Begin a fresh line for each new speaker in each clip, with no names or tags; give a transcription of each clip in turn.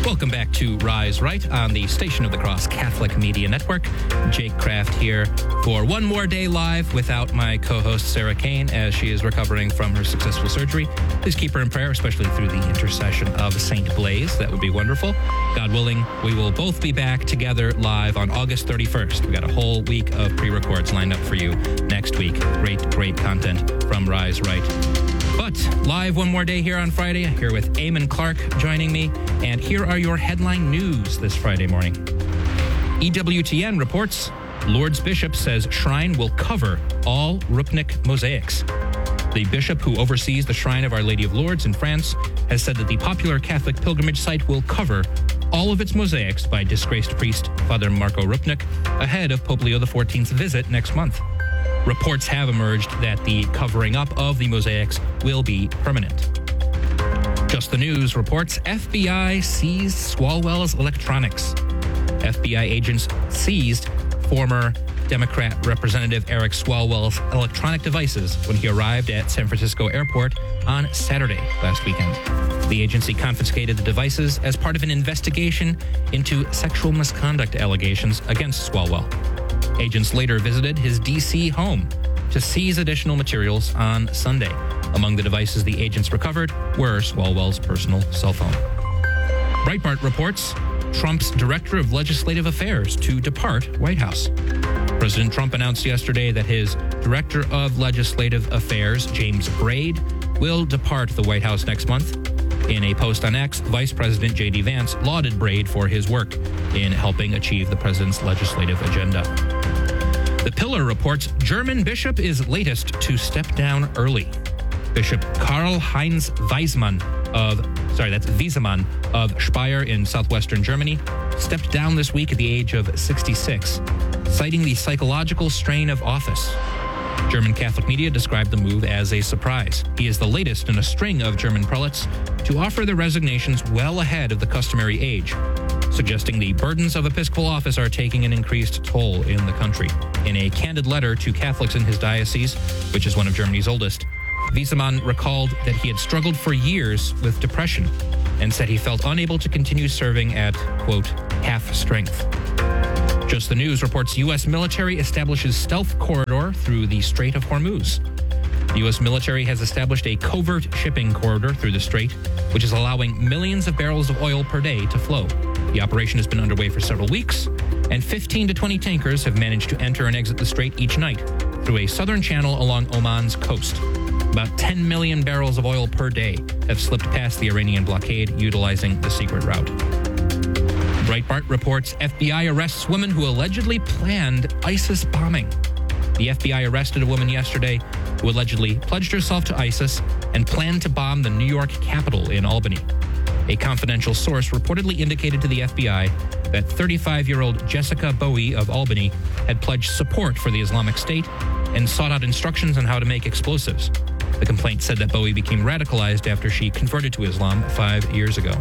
Welcome back to Rise Right on the Station of the Cross Catholic Media Network. Jake Kraft here for one more day live without my co-host Sarah Kane as she is recovering from her successful surgery. Please keep her in prayer, especially through the intercession of Saint Blaise. That would be wonderful. God willing, we will both be back together live on August 31st. We got a whole week of pre-records lined up for you next week. Great content from Rise Right. But live one more day here on Friday, here with Eamon Clark joining me. And here are your headline news this Friday morning. EWTN reports Lourdes Bishop says shrine will cover all Rupnik mosaics. The bishop who oversees the Shrine of Our Lady of Lourdes in France has said that the popular Catholic pilgrimage site will cover all of its mosaics by disgraced priest Father Marco Rupnik ahead of Pope Leo XIV's visit next month. Reports have emerged that the covering up of the mosaics will be permanent. Just the News reports FBI seized Swalwell's electronics. FBI agents seized former Democrat Representative Eric Swalwell's electronic devices when he arrived at San Francisco Airport on Saturday last weekend. The agency confiscated the devices as part of an investigation into sexual misconduct allegations against Swalwell. Agents later visited his D.C. home to seize additional materials on Sunday. Among the devices the agents recovered were Swalwell's personal cell phone. Breitbart reports Trump's Director of Legislative Affairs to depart White House. President Trump announced yesterday that his Director of Legislative Affairs, James Braid, will depart the White House next month. In a post on X, Vice President J.D. Vance lauded Braid for his work in helping achieve the president's legislative agenda. The Pillar reports German bishop is latest to step down early. Bishop Karl-Heinz Wiesemann of Speyer in southwestern Germany stepped down this week at the age of 66, citing the psychological strain of office. German Catholic media described the move as a surprise. He is the latest in a string of German prelates to offer their resignations well ahead of the customary age, suggesting the burdens of episcopal office are taking an increased toll in the country. In a candid letter to Catholics in his diocese, which is one of Germany's oldest, Wiesemann recalled that he had struggled for years with depression and said he felt unable to continue serving at, quote, half strength. Just the News reports U.S. military establishes stealth corridor through the Strait of Hormuz. The U.S. military has established a covert shipping corridor through the strait, which is allowing millions of barrels of oil per day to flow. The operation has been underway for several weeks, and 15 to 20 tankers have managed to enter and exit the strait each night through a southern channel along Oman's coast. About 10 million barrels of oil per day have slipped past the Iranian blockade utilizing the secret route. Breitbart reports FBI arrests woman who allegedly planned ISIS bombing. The FBI arrested a woman yesterday who allegedly pledged herself to ISIS and planned to bomb the New York Capitol in Albany. A confidential source reportedly indicated to the FBI that 35-year-old Jessica Bowie of Albany had pledged support for the Islamic State and sought out instructions on how to make explosives. The complaint said that Bowie became radicalized after she converted to Islam 5 years ago.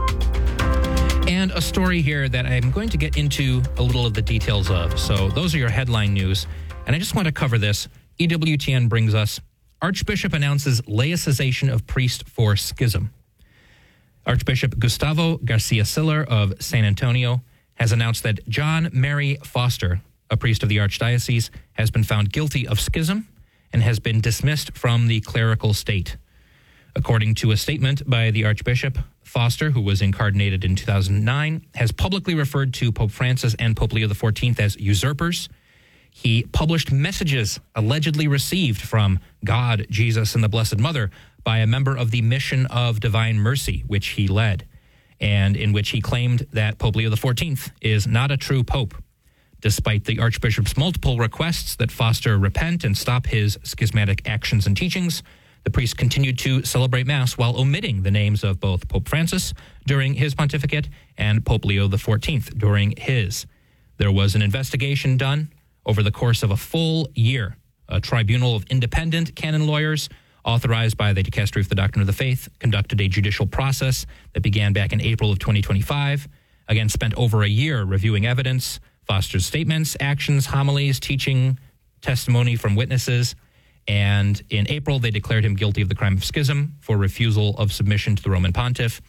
And a story here that I'm going to get into a little of the details of. So those are your headline news. And I just want to cover this. EWTN brings us Archbishop announces laicization of priest for schism. Archbishop Gustavo Garcia Siller of San Antonio has announced that John Mary Foster, a priest of the Archdiocese, has been found guilty of schism and has been dismissed from the clerical state. According to a statement by the Archbishop, Foster, who was incarnated in 2009, has publicly referred to Pope Francis and Pope Leo XIV as usurpers. He published messages allegedly received from God, Jesus, and the Blessed Mother by a member of the Mission of Divine Mercy, which he led, and in which he claimed that Pope Leo XIV is not a true pope. Despite the Archbishop's multiple requests that Foster repent and stop his schismatic actions and teachings, the priest continued to celebrate Mass while omitting the names of both Pope Francis during his pontificate and Pope Leo XIV during his. There was an investigation done over the course of a full year. A tribunal of independent canon lawyers authorized by the Dicastery for the Doctrine of the Faith conducted a judicial process that began back in April of 2025. Again, spent over a year reviewing evidence, Foster's statements, actions, homilies, teaching, testimony from witnesses. And in April, they declared him guilty of the crime of schism for refusal of submission to the Roman pontiff.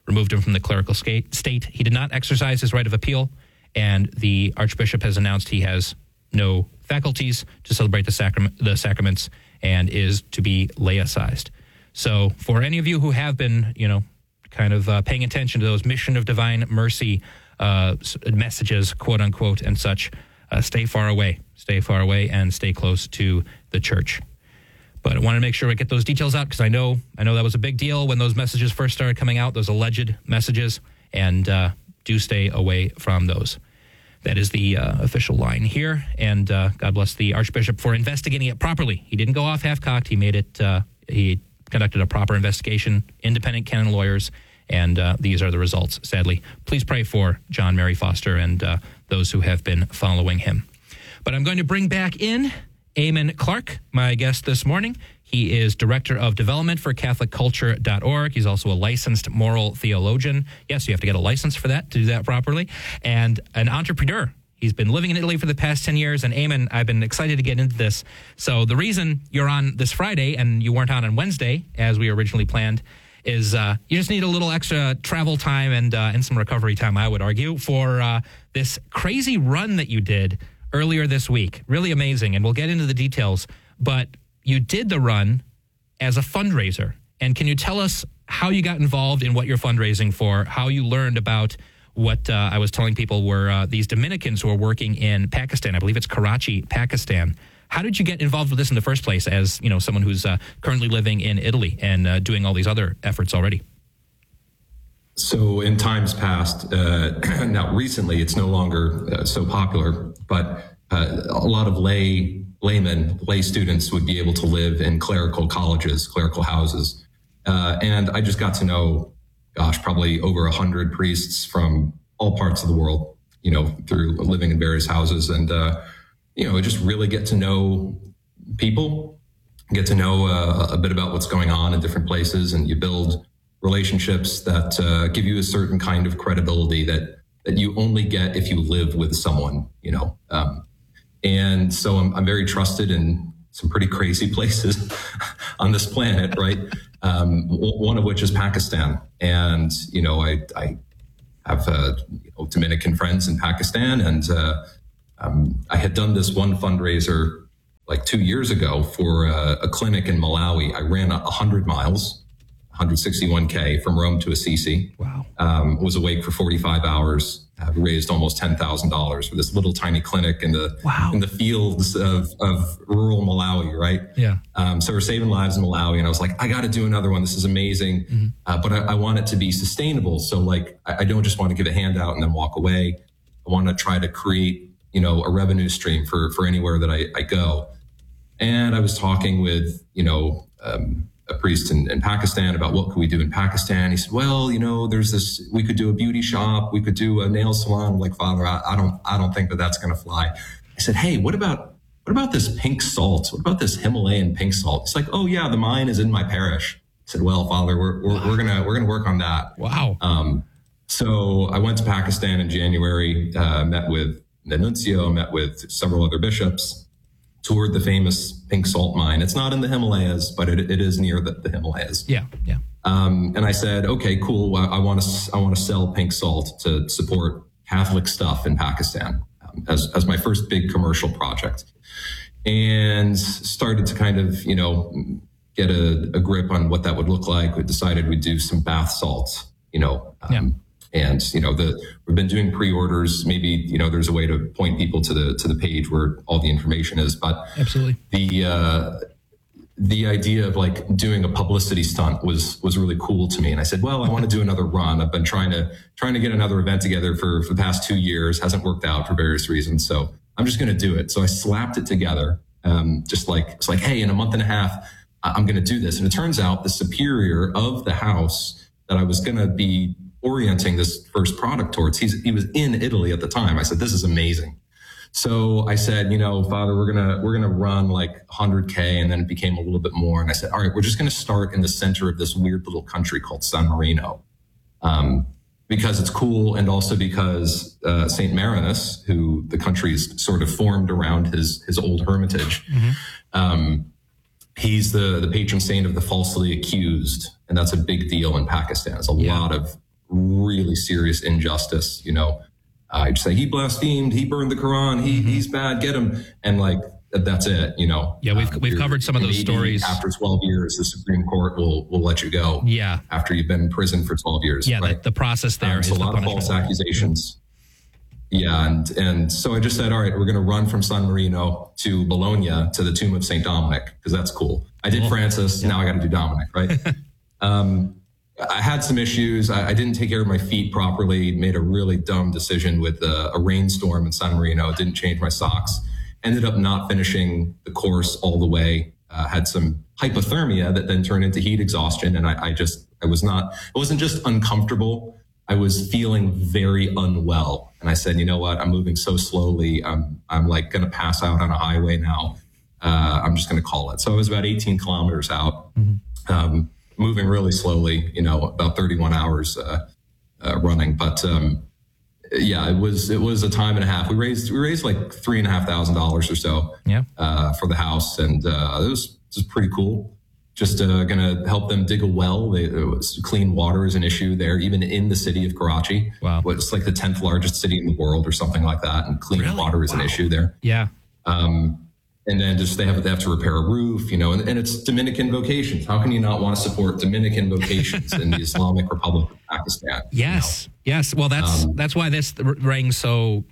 removed him from the clerical state. He did not exercise his right of appeal, and the Archbishop has announced he has no faculties to celebrate the sacraments and is to be laicized. So for any of you who have been, kind of paying attention to those Mission of Divine Mercy messages, quote unquote, and such, stay far away and stay close to the church. But I want to make sure we get those details out because I know that was a big deal when those messages first started coming out, those alleged messages, and do stay away from those. That is the official line here, and God bless the Archbishop for investigating it properly. He didn't go off half-cocked. He made it. He conducted a proper investigation, independent canon lawyers, and these are the results, sadly. Please pray for John Mary Foster and those who have been following him. But I'm going to bring back in Eamon Clark, my guest this morning. He is Director of Development for CatholicCulture.org. He's also a licensed moral theologian. Yes, you have to get a license for that, to do that properly. And an entrepreneur. He's been living in Italy for the past 10 years. And Eamon, I've been excited to get into this. So the reason you're on this Friday and you weren't on Wednesday, as we originally planned, is you just need a little extra travel time and some recovery time, I would argue, for this crazy run that you did earlier this week. Really amazing. And we'll get into the details. But you did the run as a fundraiser. And can you tell us how you got involved in what you're fundraising for, how you learned about what I was telling people were these Dominicans who are working in Pakistan? I believe it's Karachi, Pakistan. How did you get involved with this in the first place as, someone who's currently living in Italy and doing all these other efforts already?
So in times past, now recently it's no longer so popular, but a lot of lay students would be able to live in clerical colleges, clerical houses. And I just got to know, probably over 100 priests from all parts of the world, through living in various houses. And, just really get to know people, get to know a bit about what's going on in different places. And you build relationships that give you a certain kind of credibility that you only get if you live with someone, and so I'm very trusted in some pretty crazy places on this planet, right? One of which is Pakistan. And, I have Dominican friends in Pakistan. And I had done this one fundraiser like 2 years ago for a clinic in Malawi. I ran 100 miles, 161K from Rome to Assisi.
Wow.
Was awake for 45 hours. Raised almost $10,000 for this little tiny clinic in the fields of rural Malawi, right?
Yeah.
So we're saving lives in Malawi, and I was like, I got to do another one. This is amazing, but I want it to be sustainable. So I don't just want to give a handout and then walk away. I want to try to create, a revenue stream for anywhere that I go. And I was talking with, a priest in Pakistan about what could we do in Pakistan. He said, well, there's this, we could do a beauty shop. We could do a nail salon. I'm like, Father, I don't think that's going to fly. I said, hey, what about this pink salt? What about this Himalayan pink salt? It's like, oh yeah, the mine is in my parish. I said, well, Father, we're going to work on that.
Wow.
So I went to Pakistan in January, met with the nuncio, met with several other bishops, toured the famous pink salt mine. It's not in the Himalayas, but it is near the Himalayas.
Yeah.
And I said, okay, cool. I want to sell pink salt to support Catholic stuff in Pakistan as my first big commercial project, and started to kind of get a grip on what that would look like. We decided we'd do some bath salts, And we've been doing pre-orders. Maybe there's a way to point people to the page where all the information is. But
absolutely,
the idea of doing a publicity stunt was really cool to me. And I said, well, I want to do another run. I've been trying to get another event together for the past 2 years. Hasn't worked out for various reasons. So I'm just going to do it. So I slapped it together. It's like, hey, in a month and a half, I'm going to do this. And it turns out the superior of the house that I was going to be orienting this first product towards, he was in Italy at the time. I said, this is amazing. So I said, Father, we're gonna run like 100K, and then it became a little bit more. And I said, all right, we're just gonna start in the center of this weird little country called San Marino, because it's cool, and also because Saint Marinus, who the country's sort of formed around his old hermitage, he's the patron saint of the falsely accused, and that's a big deal in Pakistan. There's a lot of really serious injustice, I'd say he blasphemed, he burned the Quran, he's bad, get him. And like, that's it,
Yeah, we've covered some of those stories.
After 12 years, the Supreme Court will let you go.
Yeah.
After you've been in prison for 12 years.
Yeah,
right?
the process there is
a lot of false accusations. Yeah, and so I just said, all right, we're going to run from San Marino to Bologna to the tomb of St. Dominic, because that's cool. I did Francis, now I got to do Dominic, right? I had some issues. I didn't take care of my feet properly, made a really dumb decision with a rainstorm in San Marino. It didn't change my socks. Ended up not finishing the course all the way. Had some hypothermia that then turned into heat exhaustion. And I wasn't just uncomfortable. I was feeling very unwell. And I said, you know what? I'm moving so slowly. I'm like going to pass out on a highway now. I'm just going to call it. So I was about 18 kilometers out, moving really slowly, about 31 hours running. But yeah, it was a time and a half. We raised like $3,500 or so for the house. And it was pretty cool. Just going to help them dig a well. Clean water is an issue there, even in the city of Karachi.
Wow.
It's like the 10th largest city in the world or something like that. And clean water is an issue there.
Yeah.
And then just they have to repair a roof, and it's Dominican vocations. How can you not want to support Dominican vocations in the Islamic Republic of Pakistan?
Yes. Yes. Well, that's why this rang so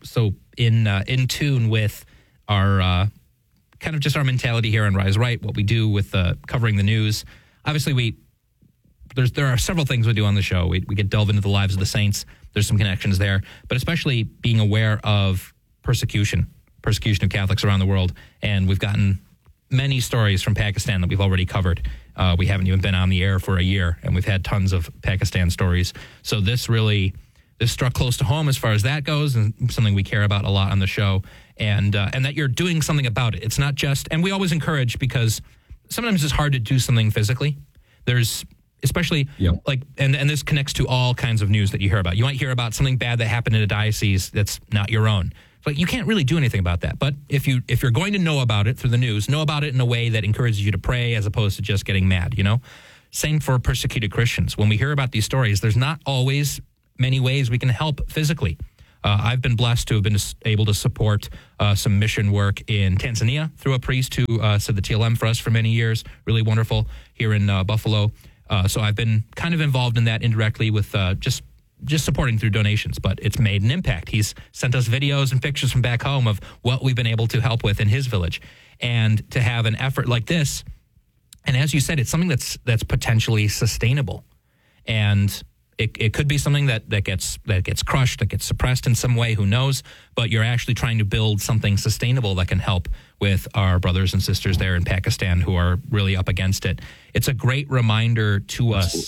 in tune with our kind of just our mentality here on Rise Right, what we do with covering the news. Obviously, there are several things we do on the show. We get delve into the lives of the saints. There's some connections there, but especially being aware of persecution of Catholics around the world. And we've gotten many stories from Pakistan that we've already covered. We haven't even been on the air for a year, and we've had tons of Pakistan stories. So this struck close to home as far as that goes, and something we care about a lot on the show. And that you're doing something about it. It's not just, and we always encourage, because sometimes it's hard to do something physically. There's especially like, and this connects to all kinds of news that you hear about. You might hear about something bad that happened in a diocese that's not your own. But you can't really do anything about that. But if you're going to know about it through the news, know about it in a way that encourages you to pray as opposed to just getting mad, Same for persecuted Christians. When we hear about these stories, there's not always many ways we can help physically. I've been blessed to have been able to support some mission work in Tanzania through a priest who said the TLM for us for many years. Really wonderful here in Buffalo. So I've been kind of involved in that indirectly with just supporting through donations, but it's made an impact. He's sent us videos and pictures from back home of what we've been able to help with in his village. And to have an effort like this, and as you said, it's something that's potentially sustainable. And it could be something that gets crushed, that gets suppressed in some way, who knows? But you're actually trying to build something sustainable that can help with our brothers and sisters there in Pakistan who are really up against it. It's a great reminder to us,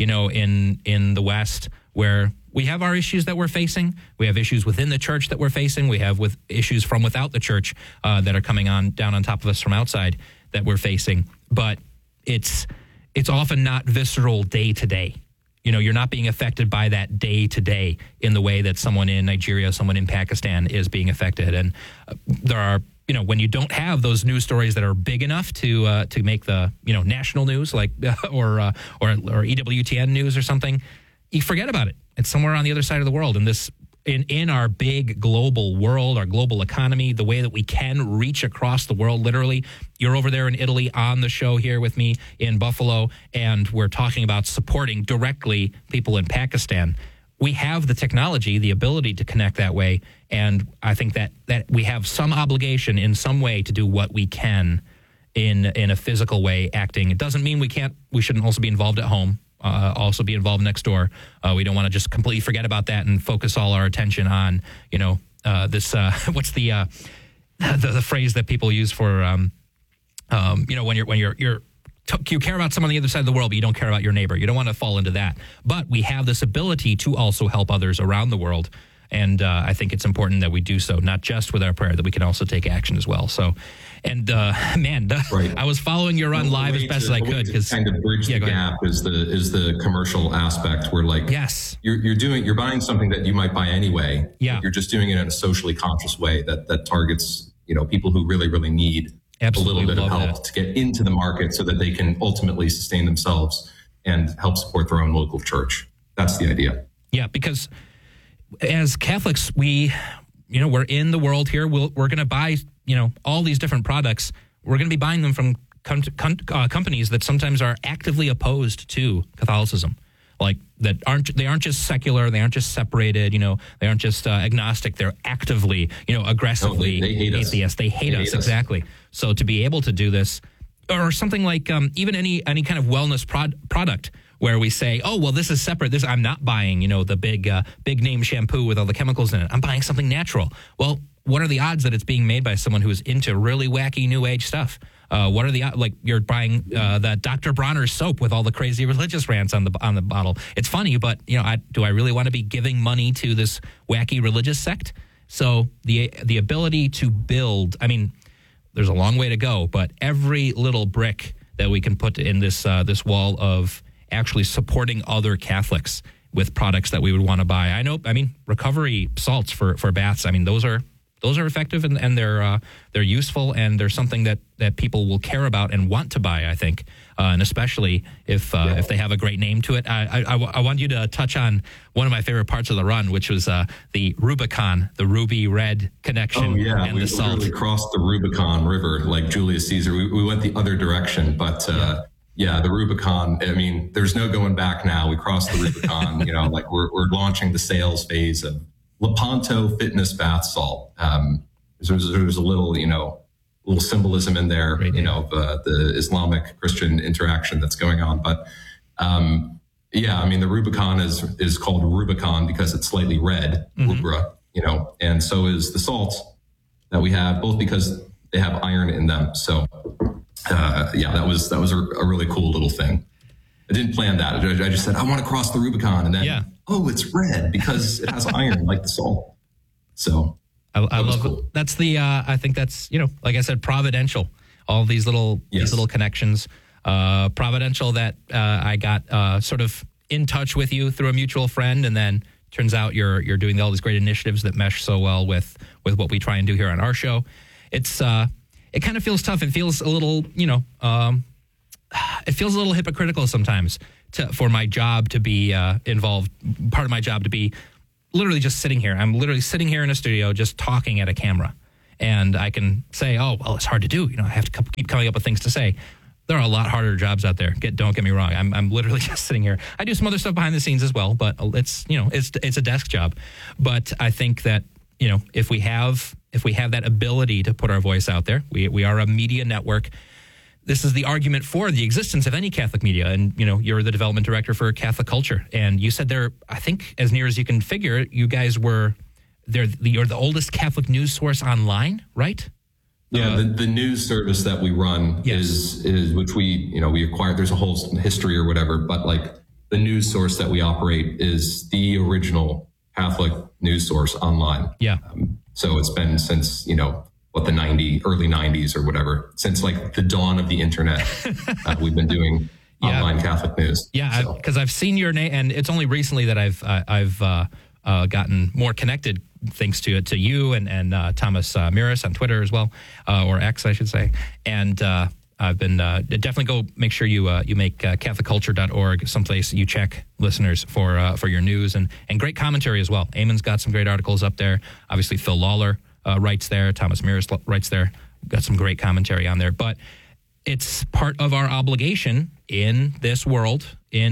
in the West, where we have our issues that we're facing. We have issues within the church that we're facing. We have issues from without the church that are coming down on top of us from outside that we're facing. But it's often not visceral day to day. You're not being affected by that day to day in the way that someone in Nigeria, someone in Pakistan is being affected. And there are, when you don't have those news stories that are big enough to make the, national news, like or EWTN news or something, you forget about it. It's somewhere on the other side of the world. And this, in our big global world, our global economy, the way that we can reach across the world, literally. You're over there in Italy on the show here with me in Buffalo, and we're talking about supporting directly people in Pakistan. We have the technology, the ability to connect that way, and I think that we have some obligation in some way to do what we can in a physical way, acting. It doesn't mean we shouldn't also be involved at home. Also be involved next door. We don't want to just completely forget about that and focus all our attention on, this, what's the phrase that people use for, when you care about someone on the other side of the world, but you don't care about your neighbor. You don't want to fall into that. But we have this ability to also help others around the world. And I think it's important that we do so, not just with our prayer, that we can also take action as well. So, and right. I was following your run live as best as I could, because
kind of bridge the gap is the commercial aspect where, like,
yes,
you're buying something that you might buy anyway.
Yeah,
you're just doing it in a socially conscious way that targets people who really, really need
Absolutely
a little bit of help
that.
to get into the market so that they can ultimately sustain themselves and help support their own local church. That's the idea.
Yeah, because as Catholics, we're in the world here. We're going to buy, all these different products. We're going to be buying them from companies that sometimes are actively opposed to Catholicism. Like they aren't just secular, they aren't just separated, they aren't just agnostic. They're actively, aggressively
they hate
atheist. They hate us, exactly. So to be able to do this, or something like even any kind of wellness product where we say, oh, well, this is separate. I'm not buying, the big name shampoo with all the chemicals in it. I'm buying something natural. Well, what are the odds that it's being made by someone who's into really wacky new age stuff? What are the you're buying that Dr. Bronner's soap with all the crazy religious rants on the bottle? It's funny, but do I really want to be giving money to this wacky religious sect? So the ability to build, there's a long way to go, but every little brick that we can put in this wall of actually supporting other Catholics with products that we would want to buy. Recovery salts for baths. Those are effective and they're useful, and they're something that people will care about and want to buy, I think, and especially if they have a great name to it. I want you to touch on one of my favorite parts of the run, which was the Rubicon, the ruby red connection.
Oh yeah,
and
we
the salt.
literally crossed the Rubicon River like Julius Caesar. We went the other direction, but the Rubicon. There's no going back now. We crossed the Rubicon. We're launching the sales phase of Lepanto Fitness Bath Salt. There's a little symbolism in there, right, the Islamic Christian interaction that's going on. But the Rubicon is called Rubicon because it's slightly red, rubra, and so is the salt that we have, both because they have iron in them. So that was a really cool little thing. I didn't plan that. I just said, I want to cross the Rubicon, and then, it's red because it has iron like the salt. So
I love cool. It. That's I think that's, like I said, providential. All these little connections. Providential that I got sort of in touch with you through a mutual friend, and then turns out you're doing all these great initiatives that mesh so well with what we try and do here on our show. It's it kind of feels tough. It feels a little, it feels a little hypocritical sometimes for my job to be involved. Part of my job to be literally just sitting here. I'm literally sitting here in a studio just talking at a camera. And I can say, oh, well, it's hard to do. I have to keep coming up with things to say. There are a lot harder jobs out there. Don't get me wrong. I'm literally just sitting here. I do some other stuff behind the scenes as well, but it's a desk job. But I think that, if we have that ability to put our voice out there, we are a media network. This is the argument for the existence of any Catholic media. And, you're the development director for Catholic Culture. And you said I think as near as you can figure, you guys you're the oldest Catholic news source online, right?
Yeah, the news service that we run is which we acquired. There's a whole history or whatever, but the news source that we operate is the original Catholic news source online.
Yeah.
So it's been since, the early 90s or whatever, since the dawn of the internet, we've been doing online Catholic news.
Yeah, because I've seen your name, and it's only recently that I've gotten more connected thanks to you and Thomas Miras on Twitter as well, or X, I should say. And I've been definitely go make sure you make CatholicCulture.org someplace you check, listeners, for your news and great commentary as well. Eamon's got some great articles up there. Obviously, Phil Lawler writes there. Thomas Miras writes there. Got some great commentary on there. But it's part of our obligation in this world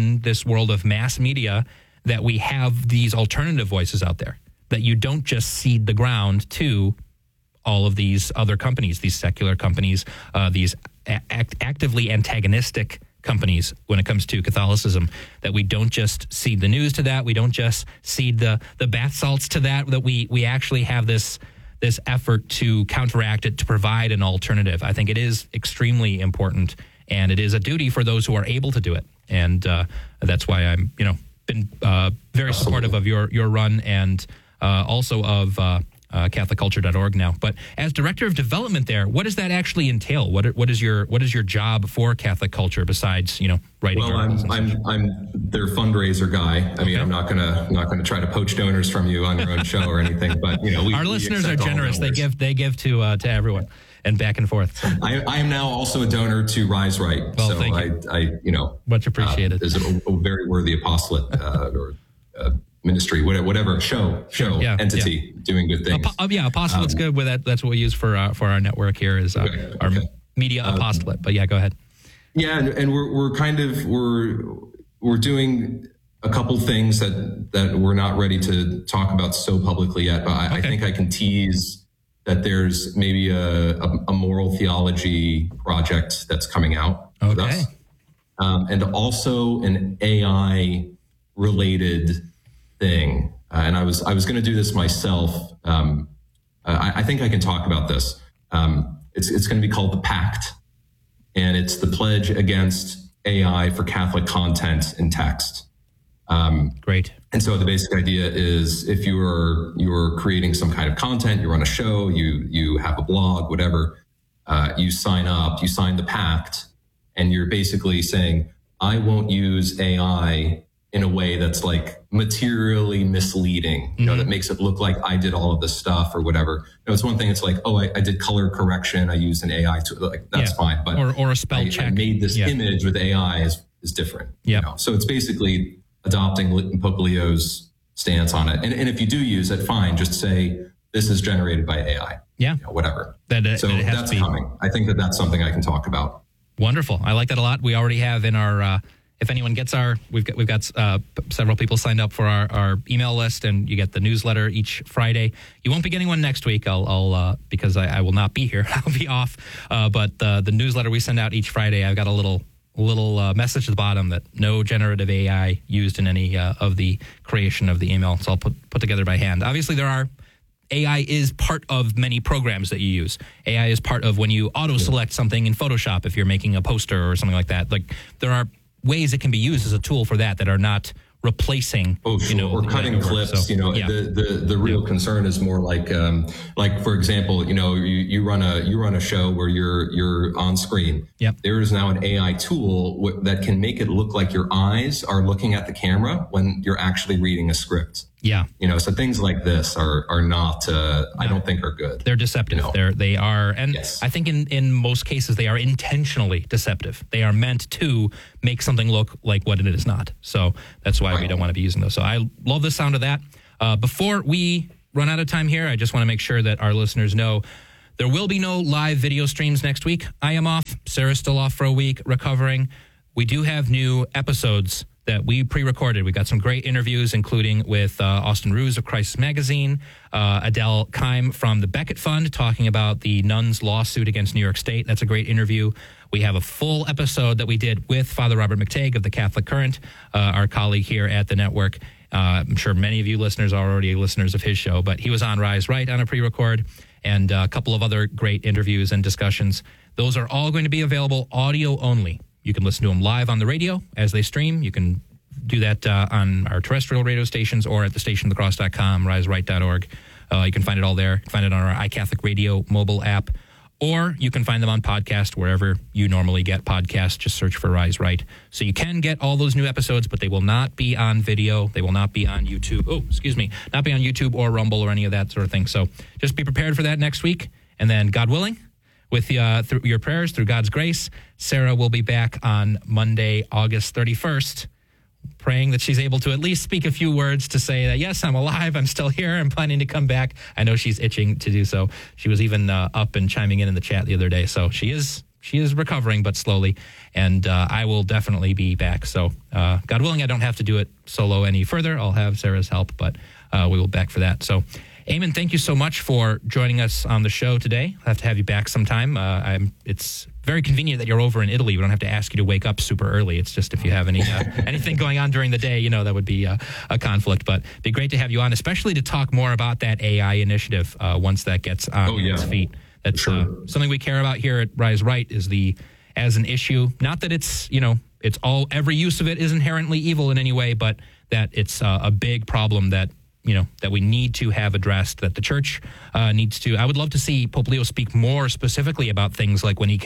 of mass media, that we have these alternative voices out there, that you don't just cede the ground to all of these other companies, these secular companies, these actively antagonistic companies when it comes to Catholicism, that we don't just cede the news to that. We don't just cede the bath salts to that we actually have this effort to counteract it, to provide an alternative. I think it is extremely important, and it is a duty for those who are able to do it. And that's why I'm, been very supportive of your run, and also of CatholicCulture.org now. But as director of development there, what does that actually entail? What is your job for Catholic Culture besides writing?
Well, I'm their fundraiser guy. I mean, I'm not gonna try to poach donors from you on your own show or anything. But
our listeners are generous. They give to everyone. And back and forth.
I am now also a donor to Rise Right.
Well,
so I
much appreciated.
Is a very worthy apostolate or ministry, whatever show entity doing good things.
Apostolate's good with that. That's what we use for our network here is our media apostolate. But yeah, go ahead.
Yeah, and we're doing a couple things that we're not ready to talk about so publicly yet. But I think I can tease that there's maybe a moral theology project that's coming out with us, and also an AI related thing. And I was going to do this myself. I think I can talk about this. It's going to be called The Pact, and it's the pledge against AI for Catholic content in text.
Great.
And so the basic idea is if you're creating some kind of content, you run a show, you have a blog, whatever, you sign up, you sign the pact, and you're basically saying, I won't use AI in a way that's like materially misleading, that makes it look like I did all of this stuff or whatever. It's one thing. It's like, I did color correction. I used an AI tool. Like that's fine. But
or a spell check.
I made this image with AI is different.
Yeah.
So it's basically adopting Pope Leo's stance on it. And if you do use it, fine. Just say this is generated by AI.
Yeah.
Whatever.
So
that's coming. I think that's something I can talk about.
Wonderful. I like that a lot. We already have in our. If anyone gets we've got several people signed up for our email list, and you get the newsletter each Friday. You won't be getting one next week. I'll because I will not be here. I'll be off. But the newsletter we send out each Friday, I've got a little message at the bottom that no generative AI used in any of the creation of the email. It's all put together by hand. Obviously, AI is part of many programs that you use. AI is part of when you auto-select something in Photoshop if you're making a poster or something like that. Like there are ways it can be used as a tool for that are not replacing,
or cutting clips. The real concern is more like for example, you run a show where you're on screen.
Yep.
There is now an AI tool that can make it look like your eyes are looking at the camera when you're actually reading a script.
Yeah.
So things like this are not, I don't think are good.
They're deceptive. They are. And
yes.
I think in most cases, they are intentionally deceptive. They are meant to make something look like what it is not. So that's why we don't want to be using those. So I love the sound of that. Before we run out of time here, I just want to make sure that our listeners know there will be no live video streams next week. I am off. Sarah's still off for a week, recovering. We do have new episodes that we pre-recorded. We got some great interviews, including with Austin Ruse of Crisis Magazine, Adele Keim from the Becket Fund talking about the nuns' lawsuit against New York State. That's a great interview. We have a full episode that we did with Father Robert McTague of the Catholic Current, our colleague here at the network. I'm sure many of you listeners are already listeners of his show, but he was on Rise Right on a pre-record, and a couple of other great interviews and discussions. Those are all going to be available audio only. You can listen to them live on the radio as they stream. You can do that on our terrestrial radio stations or at thestationofthecross.com, riseright.org. You can find it all there. You can find it on our iCatholic Radio mobile app, or you can find them on podcast wherever you normally get podcasts. Just search for Rise Right. So you can get all those new episodes, but they will not be on video. They will not be on YouTube. Not be on YouTube or Rumble or any of that sort of thing. So just be prepared for that next week. And then, God willing, with through your prayers, through God's grace, Sarah will be back on Monday, August 31st, praying that she's able to at least speak a few words to say that, yes, I'm alive, I'm still here, I'm planning to come back. I know she's itching to do so. She was even up and chiming in the chat the other day. So she is recovering, but slowly, and I will definitely be back. So God willing, I don't have to do it solo any further. I'll have Sarah's help, but we will be back for that. So Eamon, thank you so much for joining us on the show today. I'll have to have you back sometime. It's very convenient that you're over in Italy. We don't have to ask you to wake up super early. It's just if you have anything going on during the day, that would be a conflict. But it'd be great to have you on, especially to talk more about that AI initiative once that gets on its feet. That's something we care about here at Rise Right as an issue. Not that it's every use of it is inherently evil in any way, but that it's a big problem that we need to have addressed, that the church needs to. I would love to see Pope Leo speak more specifically about things like when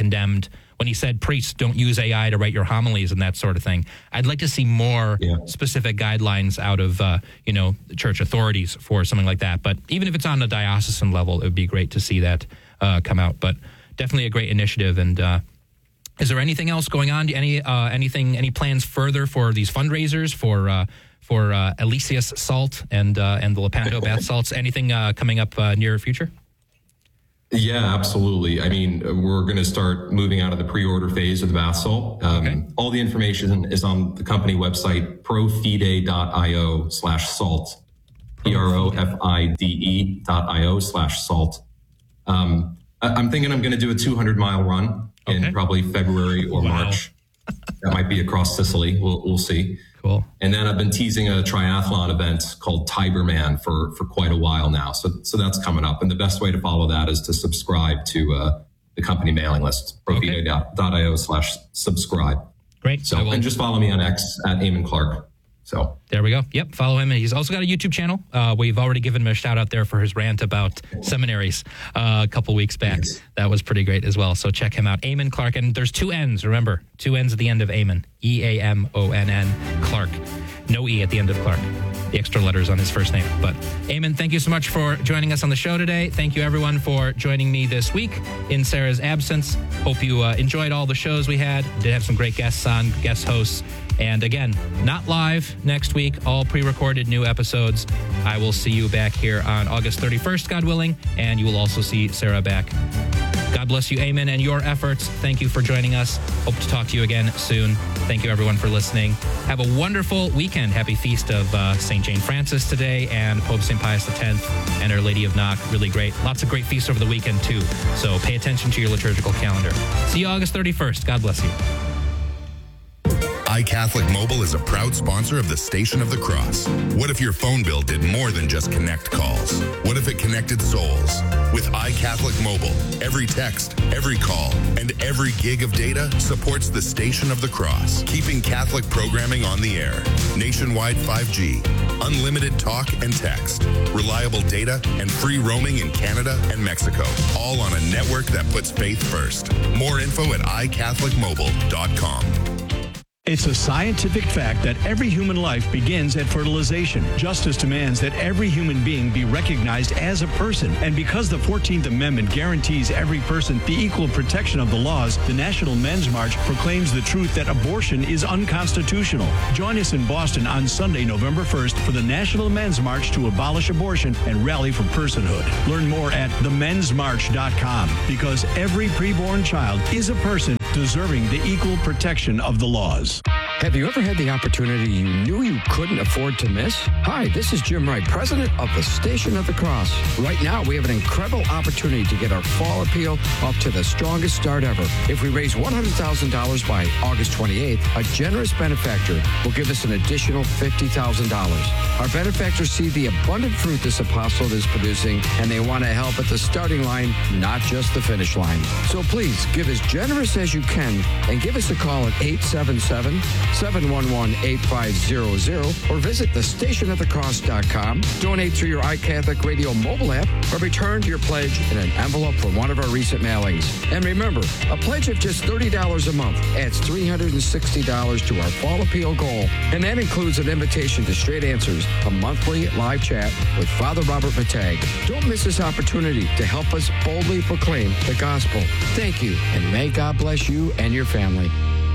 he said, priests, don't use AI to write your homilies and that sort of thing. I'd like to see more specific guidelines out of, the church authorities for something like that. But even if it's on a diocesan level, it would be great to see that come out. But definitely a great initiative. And is there anything else going on? Any plans further for these fundraisers for Elysius Salt and the Lepanto bath salts. Anything coming up near future?
Yeah, absolutely. I mean, we're going to start moving out of the pre-order phase of the bath salt. All the information is on the company website, profide.io/salt, profide.io/salt. I'm thinking I'm going to do a 200-mile run in probably February or March. That might be across Sicily. We'll see.
Cool.
And then I've been teasing a triathlon event called Tigerman for quite a while now. So that's coming up. And the best way to follow that is to subscribe to the company mailing list, profide.io/subscribe.
Great.
So, and just follow me on X at Eamon Clark. So
there we go. Yep. Follow him. And he's also got a YouTube channel. We've already given him a shout out there for his rant about seminaries a couple weeks back. Yes. That was pretty great as well. So check him out. Eamon Clark. And there's 2 N's. Remember, 2 N's at the end of Eamon. EAMONN Clark. No E at the end of Clark. The extra letters on his first name. But Eamon, thank you so much for joining us on the show today. Thank you everyone for joining me this week in Sarah's absence. Hope you enjoyed all the shows we had. Did have some great guests on, guest hosts. And again, not live next week, all pre-recorded new episodes. I will see you back here on August 31st, God willing, and you will also see Sarah back. God bless you, Eamon, and your efforts. Thank you for joining us. Hope to talk to you again soon. Thank you, everyone, for listening. Have a wonderful weekend. Happy feast of St. Jane Francis today and Pope St. Pius X and Our Lady of Knock. Really great. Lots of great feasts over the weekend, too. So pay attention to your liturgical calendar. See you August 31st. God bless you.
iCatholic Mobile is a proud sponsor of the Station of the Cross. What if your phone bill did more than just connect calls? What if it connected souls? With iCatholic Mobile, every text, every call, and every gig of data supports the Station of the Cross, keeping Catholic programming on the air. Nationwide 5G, unlimited talk and text, reliable data, and free roaming in Canada and Mexico, all on a network that puts faith first. More info at iCatholicMobile.com.
It's a scientific fact that every human life begins at fertilization. Justice demands that every human being be recognized as a person. And because the 14th Amendment guarantees every person the equal protection of the laws, the National Men's March proclaims the truth that abortion is unconstitutional. Join us in Boston on Sunday, November 1st for the National Men's March to abolish abortion and rally for personhood. Learn more at themensmarch.com, because every preborn child is a person deserving the equal protection of the laws.
Have you ever had the opportunity you knew you couldn't afford to miss? Hi, this is Jim Wright, president of the Station of the Cross. Right now, we have an incredible opportunity to get our fall appeal off to the strongest start ever. If we raise $100,000 by August 28th, a generous benefactor will give us an additional $50,000. Our benefactors see the abundant fruit this apostolate is producing, and they want to help at the starting line, not just the finish line. So please, give as generous as you can and give us a call at 877-711-8500 or visit thestationofthecross.com. Donate through your iCatholic Radio mobile app or return your pledge in an envelope from one of our recent mailings. And remember, a pledge of just $30 a month adds $360 to our fall appeal goal. And that includes an invitation to Straight Answers, a monthly live chat with Father Robert Matag. Don't miss this opportunity to help us boldly proclaim the gospel. Thank you, and may God bless you and your family.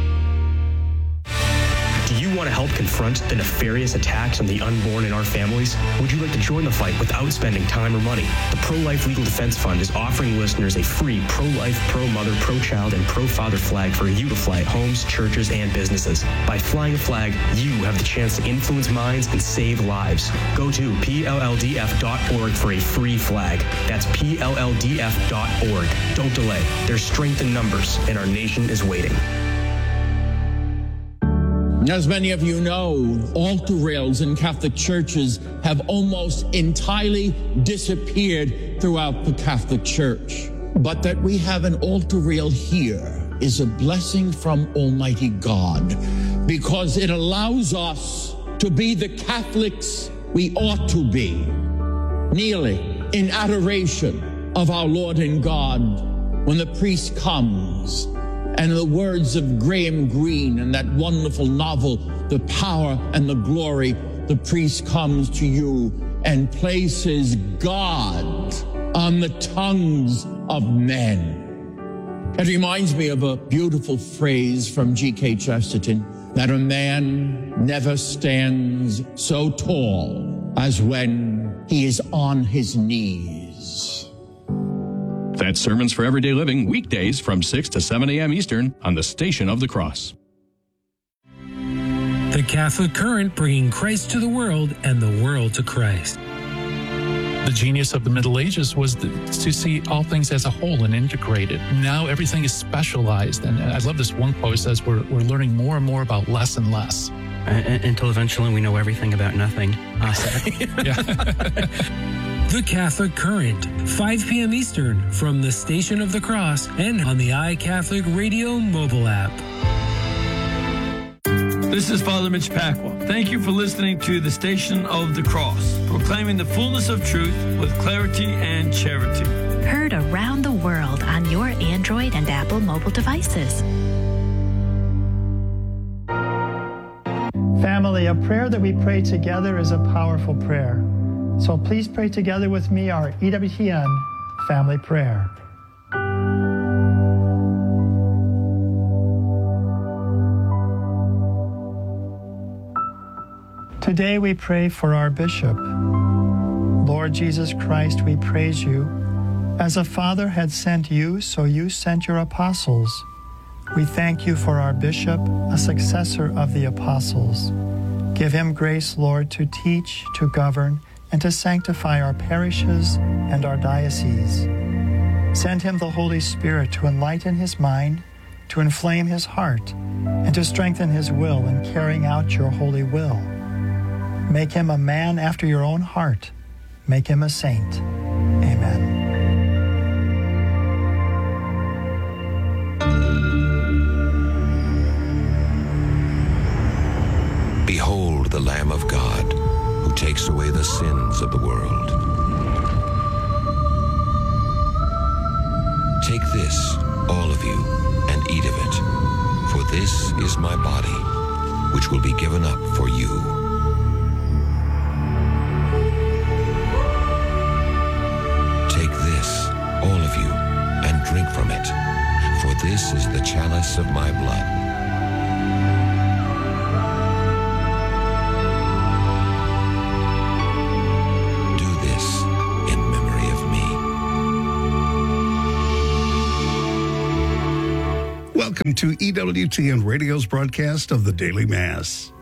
Do you want to help confront the nefarious attacks on the unborn in our families? Would you like to join the fight without spending time or money? The Pro-Life Legal Defense Fund is offering listeners a free pro-life, pro-mother, pro-child, and pro-father flag for you to fly at homes, churches, and businesses. By flying a flag, you have the chance to influence minds and save lives. Go to PLLDF.org for a free flag. That's PLLDF.org. Don't delay. There's strength in numbers, and our nation is waiting.
As many of you know, altar rails in Catholic churches have almost entirely disappeared throughout the Catholic Church. But that we have an altar rail here is a blessing from Almighty God, because it allows us to be the Catholics we ought to be, kneeling in adoration of our Lord and God when the priest comes. And the words of Graham Greene in that wonderful novel, The Power and the Glory, the priest comes to you and places God on the tongues of men. It reminds me of a beautiful phrase from G.K. Chesterton. that a man never stands so tall as when he is on his knees.
That's Sermons for Everyday Living, weekdays from 6 to 7 a.m. Eastern on the Station of the Cross.
The Catholic Current, bringing Christ to the world and the world to Christ.
The genius of the Middle Ages was to see all things as a whole and integrated. Now everything is specialized. And I love this one quote. It says we're learning more and more about less and less.
Until eventually we know everything about nothing.
The Catholic Current, 5 p.m. Eastern from the Station of the Cross and on the iCatholic Radio mobile app.
This is Father Mitch Pacwa. Thank you for listening to the Station of the Cross, proclaiming the fullness of truth with clarity and charity.
Heard around the world on your Android and Apple mobile devices.
Family, a prayer that we pray together is a powerful prayer. So please pray together with me our EWTN family prayer. Today we pray for our bishop. Lord Jesus Christ, we praise you. As a father had sent you, so you sent your apostles. We thank you for our bishop, a successor of the apostles. Give him grace, Lord, to teach, to govern, and to sanctify our parishes and our dioceses. Send him the Holy Spirit to enlighten his mind, to inflame his heart, and to strengthen his will in carrying out your holy will. Make him a man after your own heart. Make him a saint. Amen.
Behold the Lamb of God, who takes away the sins of the world. Take this, all of you, and eat of it, for this is my body, which will be given up for you. Take this, all of you, and drink from it, for this is the chalice of my blood.
Welcome to EWTN Radio's broadcast of the Daily Mass.